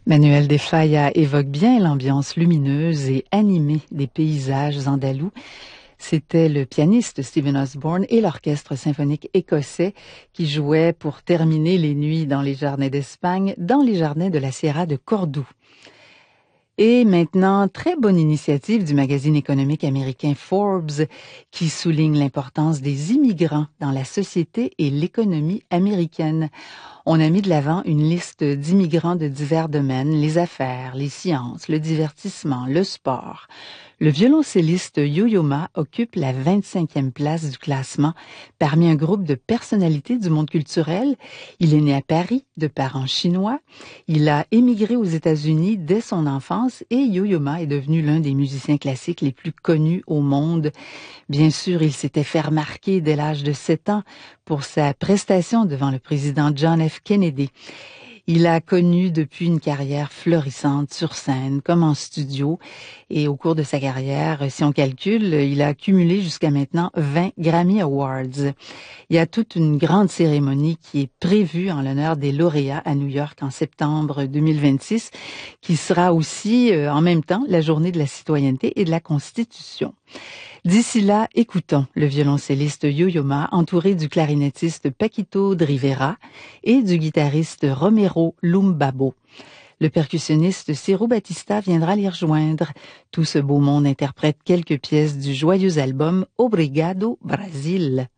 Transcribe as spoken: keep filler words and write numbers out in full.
Manuel de Falla évoque bien l'ambiance lumineuse et animée des paysages andalous. C'était le pianiste Stephen Osborne et l'orchestre symphonique écossais qui jouaient pour terminer les nuits dans les jardins d'Espagne, dans les jardins de la Sierra de Cordoue. Et maintenant, très bonne initiative du magazine économique américain Forbes qui souligne l'importance des immigrants dans la société et l'économie américaine. On a mis de l'avant une liste d'immigrants de divers domaines, les affaires, les sciences, le divertissement, le sport. Le violoncelliste Yo-Yo Ma occupe la vingt-cinquième place du classement parmi un groupe de personnalités du monde culturel. Il est né à Paris de parents chinois. Il a émigré aux États-Unis dès son enfance et Yo-Yo Ma est devenu l'un des musiciens classiques les plus connus au monde. Bien sûr, il s'était fait remarquer dès l'âge de sept ans pour sa prestation devant le président John F. Kennedy. Il a connu depuis une carrière florissante sur scène comme en studio et au cours de sa carrière, si on calcule, il a accumulé jusqu'à maintenant vingt Grammy Awards. Il y a toute une grande cérémonie qui est prévue en l'honneur des lauréats à New York en septembre deux mille vingt-six, qui sera aussi euh, en même temps la journée de la citoyenneté et de la Constitution. D'ici là, écoutons le violoncelliste Yo-Yo Ma entouré du clarinettiste Paquito de Rivera et du guitariste Romero Lumbabo. Le percussionniste Ciro Batista viendra les rejoindre. Tout ce beau monde interprète quelques pièces du joyeux album Obrigado Brasil.